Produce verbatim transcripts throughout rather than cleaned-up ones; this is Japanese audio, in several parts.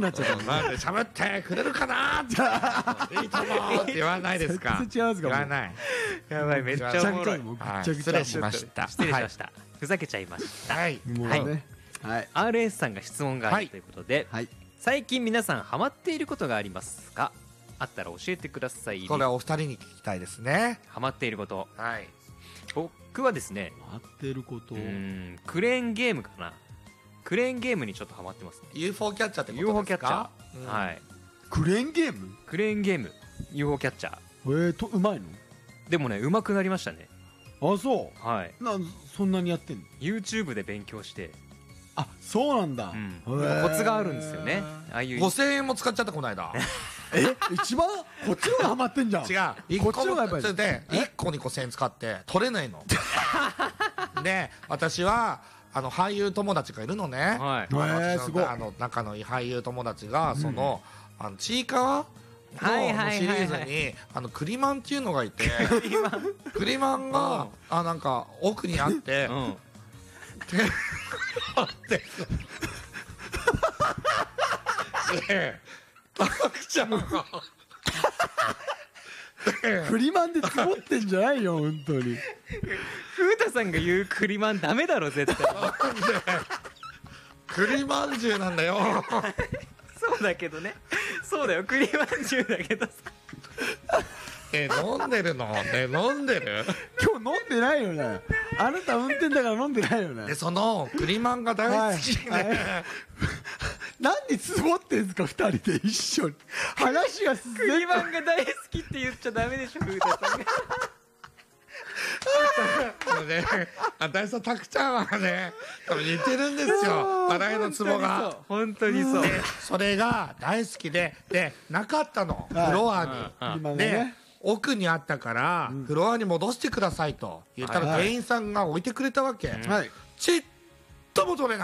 になっちゃったなんで喋ってくれるかなっていいともって言わないですか。 全然違うんですか。 言わない。 やばい、めっちゃおもろい。 はい、失礼しました。 失礼しました。ふざけちゃいました。 はい。 もうね。はい。 アールエス さんが質問があるということで、 はい。 最近皆さんハマっていることがありますか？あったら教えてください。 これはお二人に聞きたいですね。 ハマっていること。 はい。 僕はですね、 ハマっていること。 うん、クレーンゲームかな。クレーンゲームにちょっとハマってますね。 ユーフォー キャッチャーってことですか？ ユーフォー キャッチャー、 うん、 はい。 クレーンゲーム？ クレーンゲーム ユーフォー キャッチャー。 えーと、うまいの？ でもね、うまくなりましたね。 あ、そう。 はい。 な、そんなにやってんの？ YouTube で勉強して。 あ、そうなんだ。 うん、コツがあるんですよね。ああいうごせんえんも使っちゃったこの間。 え、一番こっちの方がハマってんじゃん。 違う、こっちの方がやっぱりでいっこにごせんえん使って取れないの。で、私はあの俳優友達がいるのね。 はい。 えー、すごい。 あの仲のいい俳優友達がその、うん、あのちいかわのシリーズにあのクリマンっていうのがいて、クリマンが、うん、あなんか奥にあって、うん、であってでたくちゃんがクリマンで積もってんじゃないよ本当に。 風太さんが言うクリマンダメだろ絶対。 クリまんじゅうなんだよ。 そうだけどね。そうだよ、栗まんじゅうだけどさ。 え、飲んでるの？え、飲んでる？ 今日飲んでないよね。あなた運転だから飲んでないよね。 で、その栗まんが大好きで、はいはい、 何に積もってんすか二人で一緒に。話が進んで。栗まんが大好きって言っちゃダメでしょ、風太さんが。 ね、私とたくちゃんはね、多分似てるんですよ、笑いのツボが。 本当にそう。 それが大好きで、で、なかったの、フロアに。で、奥にあったから、フロアに戻してくださいと言ったら、店員さんが置いてくれたわけ。ちっとも取れない。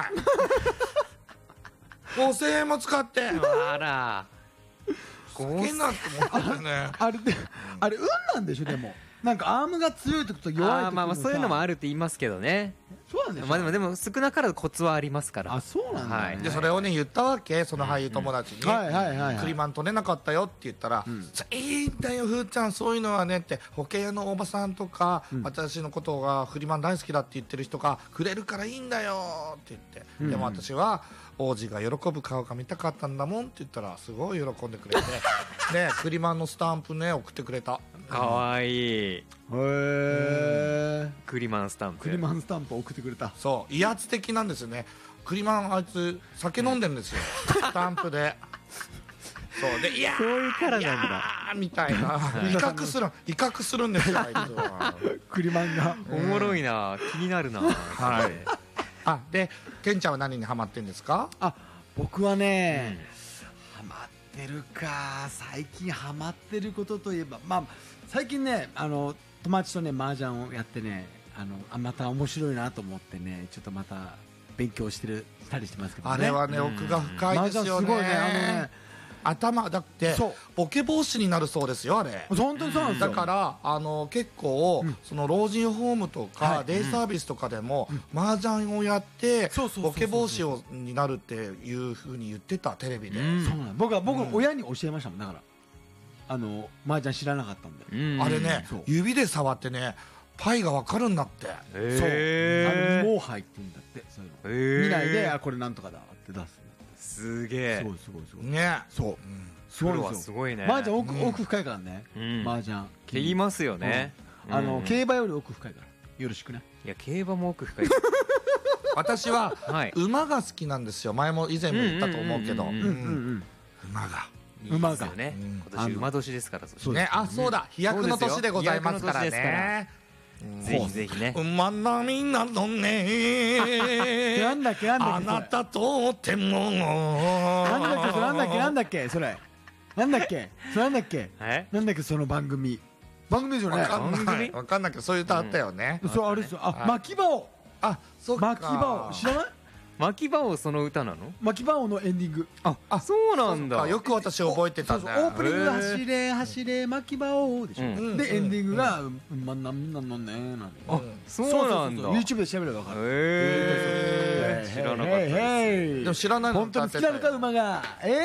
ごせんえんも使って。 あら。 好きになって思ったよね。 あれ、あれ、運なんでしょ、でも。なんかアームが強い時と弱い時と。 あ、まあまあそういうのもあるって言いますけどね。 そうなんですよ。 まあでもでも少なからずコツはありますから。 あ、そうなんだ、ね。はい。 でそれをね言ったわけ、その俳優友達に。 はいはいはい。 クリマン取れなかったよって言ったら、いいんだよふーちゃん、そういうのはねって、保険屋のおばさんとか、私のことがクリマン大好きだって言ってる人がくれるからいいんだよって言って、でも私は王子が喜ぶ顔が見たかったんだもんって言ったらすごい喜んでくれて、でクリマンのスタンプね送ってくれた。 かわいい。 へえ。 クリマンスタンプ。 クリマンスタンプ送ってくれた。 そう、威圧的なんですよね。クリマンあいつ酒飲んでるんですよ、スタンプで。そうで、いやー、 そういうキャラなんだみたいな、威嚇する威嚇するんですよ、あいつは。 クリマンがおもろいな、気になるな。はい。 あ、でケンちゃんは何にハマってんですか？ あ、僕はね、ハマってるか。最近ハマってることといえば、まあ最近ね、あの友達とね麻雀をやってね、あのあまた面白いなと思ってね、ちょっとまた勉強してるしたりしてますけどね。 あれはね、奥が深いですよね。 すごいね、あのね。 頭だってボケ防止になるそうですよ、あれ。 本当にそうなんですよ。 だからあの結構、うん、その老人ホームとか、はい、デイサービスとかでも、うん、麻雀をやってボケ防止をになるっていうふうに言ってた、テレビで。 うん、そうなん僕は僕の親に教えましたもん。だからあの麻雀知らなかったんで、 うん、あれね、指で触ってねパイが分かるんだって。 そう、あの毛牌って言うんだって。そういうの見ないで、あ、これなんとかだって出す。 すげえ。 すごいすごいすごいね。 そう。 すごいですよ。すごいね。 麻雀奥奥深いからね。麻雀。 って言いますよね。 あの競馬より奥深いから。よろしくね。 いや競馬も奥深い。 私は馬が好きなんですよ。前も以前も言ったと思うけど。馬が。 馬がね。今年馬年ですから。 そうね。あ、そうだ。飛躍の年でございますからね。 ぜひぜひね。 馬並みなのね。 なんだっけなんだっけ。 あなたとっても。 なんだっけなんだっけなんだっけそれ。なんだっけそれなんだっけ。なんだっけその番組。番組ですよね。 わかんない。わかんないけどそういう歌あったよね。 そうあれですよ。あ、巻き場を。 あ、そうか。 巻き場を知らない？ 巻き場をその歌なの？ 巻き場をのエンディング。 あ、あ、そうなんだ。 よく私覚えてたんだ。 オープニングが走れ走れ巻き場をでしょ。でエンディングがまなみんなのねなんで。 あ、そうなんだ。 YouTube で調べればわかる。 へえ。知らなかったです。 でも知らないの本当に好きなのか馬が。え。